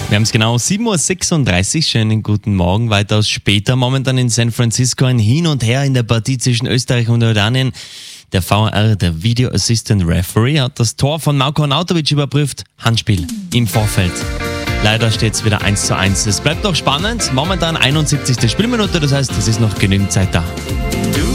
Wir haben es genau 7.36 Uhr. Schönen guten Morgen. Weitaus später. Momentan in San Francisco ein Hin und Her in der Partie zwischen Österreich und Jordanien. Der VAR, der Video Assistant Referee, hat das Tor von Marko Arnautovic überprüft. Handspiel im Vorfeld. Leider steht es wieder 1:1. Es bleibt noch spannend. Momentan 71. Spielminute, das heißt, es ist noch genügend Zeit da.